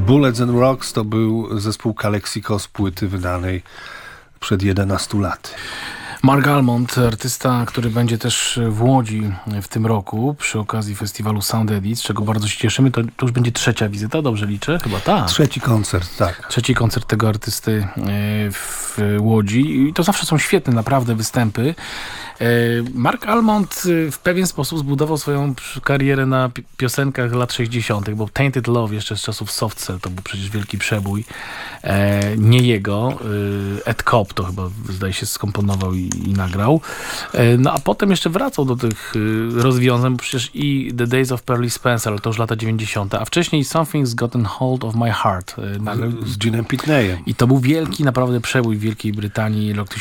Bullets and Rocks to był zespół Calexico z płyty wydanej przed 11 laty. Mark Almond, artysta, który będzie też w Łodzi w tym roku przy okazji festiwalu Sound Edit, z czego bardzo się cieszymy. To już będzie trzecia wizyta, dobrze liczę? Chyba tak. Trzeci koncert, tak. Trzeci koncert tego artysty w Łodzi. I to zawsze są świetne naprawdę występy. Mark Almond w pewien sposób zbudował swoją karierę na piosenkach lat 60., bo Tainted Love jeszcze z czasów Soft Cell to był przecież wielki przebój. Nie jego. Ed Cobb to chyba zdaje się skomponował i nagrał. No a potem jeszcze wracał do tych rozwiązań, bo przecież i The Days of Pearly Spencer, ale to już lata 90., a wcześniej Something's Gotten Hold of My Heart. Z Ginem Pitneyem. I to był wielki naprawdę przebój w Wielkiej Brytanii, rok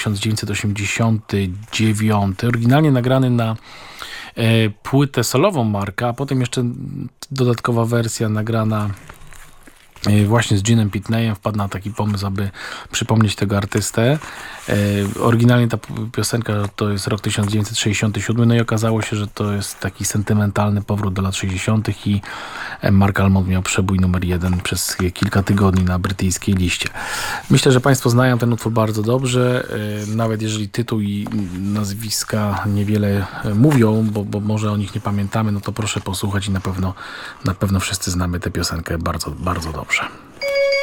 1989. Oryginalnie nagrany na płytę solową Marka, a potem jeszcze dodatkowa wersja nagrana właśnie z Ginem Pitneyem. Wpadł na taki pomysł, aby przypomnieć tego artystę. Oryginalnie ta piosenka to jest rok 1967, no i okazało się, że to jest taki sentymentalny powrót do lat 60. i Mark Almond miał przebój numer 1 przez kilka tygodni na brytyjskiej liście. Myślę, że Państwo znają ten utwór bardzo dobrze, nawet jeżeli tytuł i nazwiska niewiele mówią, bo może o nich nie pamiętamy, no to proszę posłuchać i na pewno wszyscy znamy tę piosenkę bardzo, bardzo dobrze.